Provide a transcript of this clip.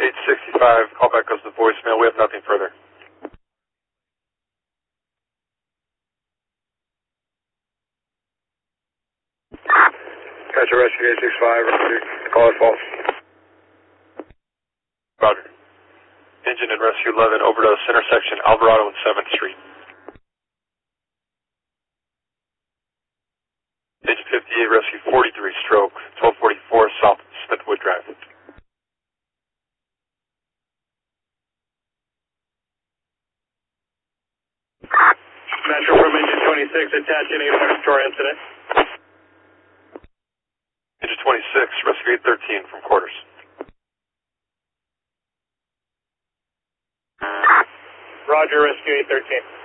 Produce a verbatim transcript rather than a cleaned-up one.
eight sixty-five, callback goes to voicemail. We have nothing further. Gotcha, rescue eight six five, rescue. Call it false. Roger. Engine and rescue eleven, overdose, intersection Alvarado and seventh Street. Engine fifty-eight, rescue forty-three, stroke, twelve forty-four South Smithwood Drive. Metro from engine twenty-six, attaching eight hundred store incident. Engine twenty-six, rescue eight thirteen from quarters. Roger, rescue eight thirteen.